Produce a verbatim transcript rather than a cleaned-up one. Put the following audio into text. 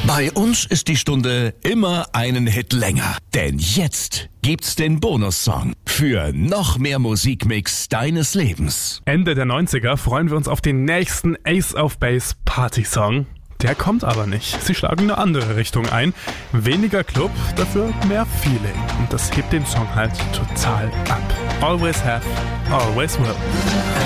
Bei uns ist die Stunde immer einen Hit länger. Denn jetzt gibt's den Bonussong für noch mehr Musikmix deines Lebens. Ende der neunziger freuen wir uns auf den nächsten Ace of Base Party-Song. Der kommt aber nicht. Sie schlagen eine andere Richtung ein. Weniger Club, dafür mehr Feeling. Und das hebt den Song halt total ab. Always have, always will.